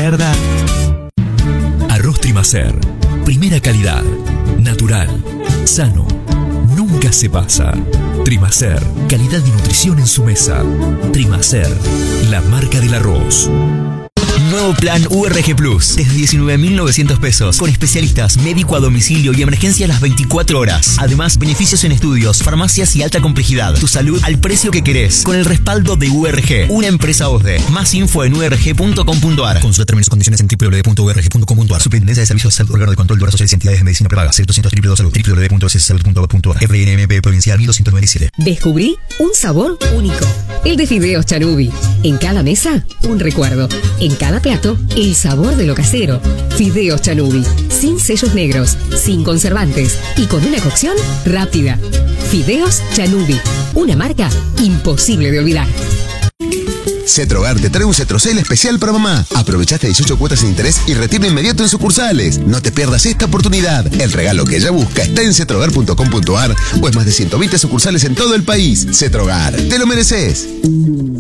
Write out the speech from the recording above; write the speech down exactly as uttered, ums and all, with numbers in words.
verdad. Arroz Trimacer. Primera calidad. Natural. Sano. Nunca se pasa. Trimacer. Calidad y nutrición en su mesa. Trimacer. La marca del arroz. Nuevo plan U R G Plus, desde diecinueve mil novecientos pesos, con especialistas, médico a domicilio y emergencia las veinticuatro horas. Además, beneficios en estudios, farmacias y alta complejidad. Tu salud al precio que querés, con el respaldo de U R G, una empresa O S D E. Más info en u r g punto com punto a r. Consulta términos y condiciones en w w w punto u r g punto com punto a r. Superintendencia de Servicios de Salud, órgano de control de obras sociales y entidades de medicina prepaga. cero doscientos w w w punto salud w w w punto s s salud punto gov punto a r. F N M P Provincial mil doscientos noventa y siete. Descubrí un sabor único, el de Fideos Chanubi. En cada mesa, un recuerdo. En cada plato, el sabor de lo casero. Fideos Chanubi, sin sellos negros, sin conservantes y con una cocción rápida. Fideos Chanubi, una marca imposible de olvidar. Cetrogar te trae un Cetrocel especial para mamá. Aprovechaste dieciocho cuotas sin interés y retiro inmediato en sucursales. No te pierdas esta oportunidad. El regalo que ella busca está en cetrogar punto com punto a r o en más de ciento veinte sucursales en todo el país. Cetrogar, te lo mereces.